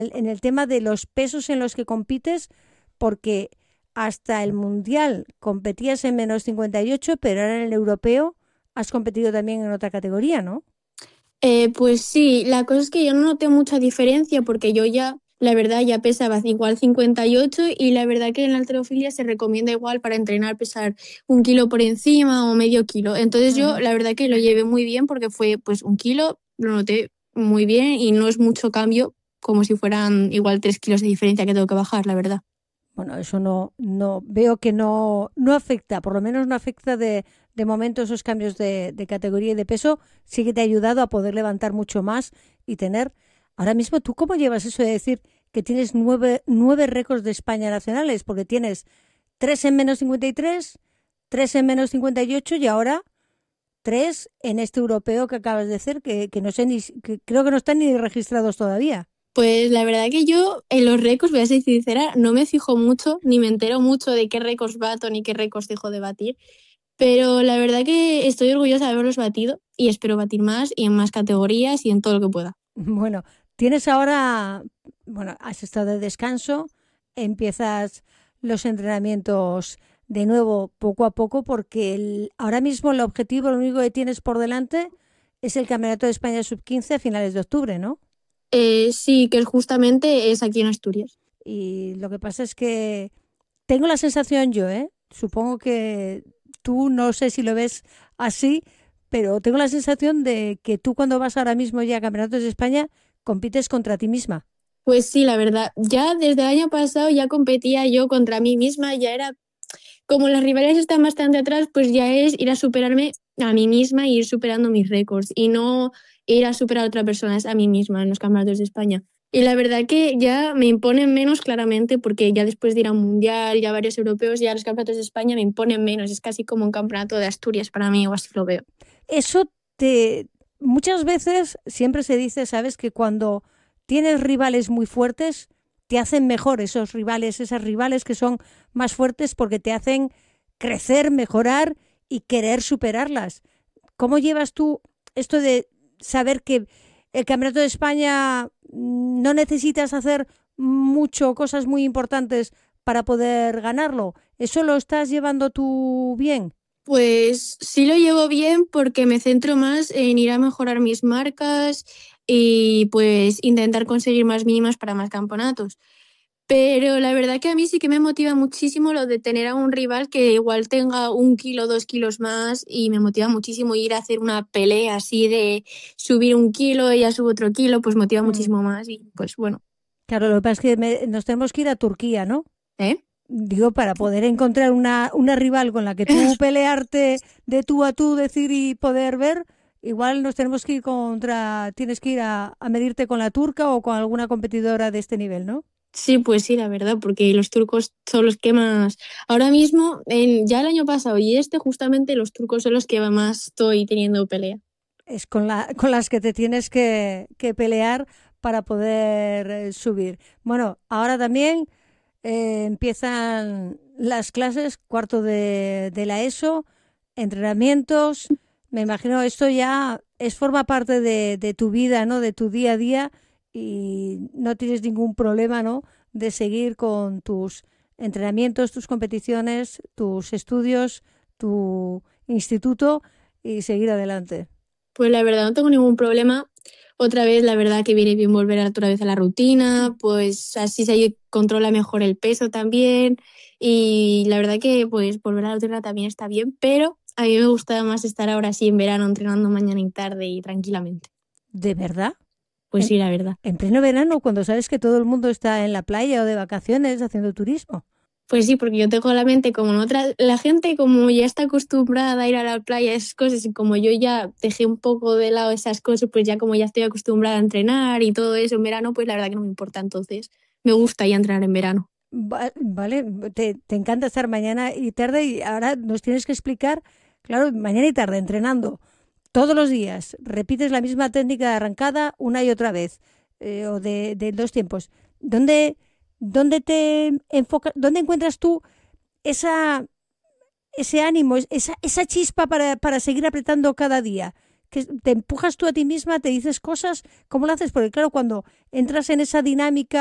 en el tema de los pesos en los que compites, porque hasta el Mundial competías en -58, pero ahora en el europeo has competido también en otra categoría, ¿no? Pues sí, la cosa es que yo no noté mucha diferencia porque yo ya, la verdad, ya pesaba igual 58 y la verdad que en la halterofilia se recomienda igual para entrenar pesar 1 kilo por encima o medio kilo. Entonces yo, Ujú. la verdad que lo llevé muy bien porque fue pues 1 kilo, lo noté muy bien y no es mucho cambio como si fueran igual 3 kilos de diferencia que tengo que bajar, la verdad. Bueno, eso no veo que no afecta, por lo menos no afecta de momento esos cambios de categoría y de peso, sí que te ha ayudado a poder levantar mucho más y tener. Ahora mismo, ¿tú cómo llevas eso de decir que tienes nueve récords de España nacionales? Porque tienes tres en -53, tres en -58 y ahora tres en este europeo que acabas de decir, que no sé ni, que creo que no están ni registrados todavía. Pues la verdad que yo en los récords, voy a ser sincera, no me fijo mucho, ni me entero mucho de qué récords bato ni qué récords dejo de batir. Pero la verdad que estoy orgullosa de haberlos batido y espero batir más y en más categorías y en todo lo que pueda. Bueno, tienes ahora, bueno, has estado de descanso, empiezas los entrenamientos de nuevo poco a poco porque ahora mismo el objetivo, lo único que tienes por delante es el Campeonato de España Sub-15 a finales de octubre, ¿no? Sí, que justamente es aquí en Asturias. Y lo que pasa es que tengo la sensación yo, ¿eh? Supongo que tú no sé si lo ves así, pero tengo la sensación de que tú cuando vas ahora mismo ya a Campeonatos de España compites contra ti misma. Pues sí, la verdad, ya desde el año pasado ya competía yo contra mí misma, ya era como las rivales están bastante atrás, pues ya es ir a superarme a mí misma y ir superando mis récords y no ir a superar a otras personas a mí misma en los campeonatos de España. Y la verdad que ya me imponen menos claramente porque ya después de ir a un mundial, ya varios europeos, ya los campeonatos de España me imponen menos. Es casi como un campeonato de Asturias para mí, o así lo veo. Eso te... Muchas veces siempre se dice, ¿sabes? Que cuando tienes rivales muy fuertes, te hacen mejor esos rivales, esas rivales que son más fuertes porque te hacen crecer, mejorar y querer superarlas. ¿Cómo llevas tú esto de saber que el Campeonato de España no necesitas hacer mucho, cosas muy importantes para poder ganarlo? ¿Eso lo estás llevando tú bien? Pues sí lo llevo bien porque me centro más en ir a mejorar mis marcas y pues intentar conseguir más mínimas para más campeonatos. Pero la verdad que a mí sí que me motiva muchísimo lo de tener a un rival que igual tenga 1 kilo, 2 kilos más y me motiva muchísimo ir a hacer una pelea así de subir 1 kilo, ella sube otro kilo, pues motiva Mm. muchísimo más y pues bueno, Claro, lo que pasa es que nos tenemos que ir a Turquía, ¿no? ¿eh? Digo, para poder encontrar una rival con la que tú pelearte de tú a tú, decir y poder ver, igual nos tenemos que ir tienes que ir a medirte con la turca o con alguna competidora de este nivel, ¿no? Sí, pues sí, la verdad, porque los turcos son los que más... Ahora mismo, ya el año pasado y este, justamente los turcos son los que más estoy teniendo pelea. Es con las que te tienes que pelear para poder subir. Bueno, ahora también empiezan las clases, cuarto de la ESO, entrenamientos. Me imagino esto ya forma parte de tu vida, ¿no? De tu día a día y no tienes ningún problema, ¿no? De seguir con tus entrenamientos, tus competiciones, tus estudios, tu instituto y seguir adelante. Pues la verdad no tengo ningún problema. Otra vez, la verdad que viene bien volver otra vez a la rutina, pues así se controla mejor el peso también. Y la verdad que pues volver a la rutina también está bien, pero a mí me gusta más estar ahora sí en verano entrenando mañana y tarde y tranquilamente. ¿De verdad? Pues En, sí, la verdad. en pleno verano, cuando sabes que todo el mundo está en la playa o de vacaciones haciendo turismo. Pues sí, porque yo tengo la mente como en otra, la gente como ya está acostumbrada a ir a la playa, esas cosas, y como yo ya dejé un poco de lado esas cosas, pues ya como ya estoy acostumbrada a entrenar y todo eso en verano, pues la verdad que no me importa. Entonces, me gusta ya entrenar en verano. Vale, te encanta estar mañana y tarde y ahora nos tienes que explicar, claro, mañana y tarde entrenando todos los días, repites la misma técnica de arrancada una y otra vez, o de dos tiempos. ¿Dónde, dónde encuentras tú esa, ese ánimo, esa chispa para seguir apretando cada día? que te empujas tú a ti misma, te dices cosas, ¿cómo lo haces? Porque claro, cuando entras en esa dinámica